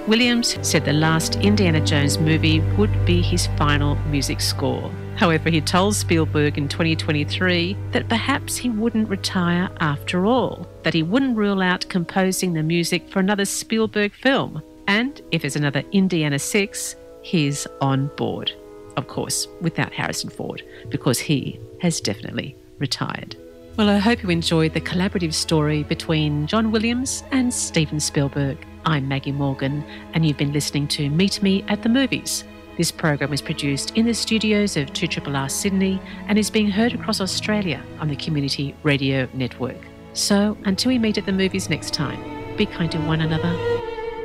Williams said the last Indiana Jones movie would be his final music score. However, he told Spielberg in 2023 that perhaps he wouldn't retire after all, that he wouldn't rule out composing the music for another Spielberg film. And if there's another Indiana 6, he's on board. Of course, without Harrison Ford, because he has definitely retired. Well, I hope you enjoyed the collaborative story between John Williams and Steven Spielberg. I'm Maggie Morgan, and you've been listening to Meet Me at the Movies. This program was produced in the studios of 2RRR Sydney and is being heard across Australia on the Community Radio Network. So, until we meet at the movies next time, be kind to one another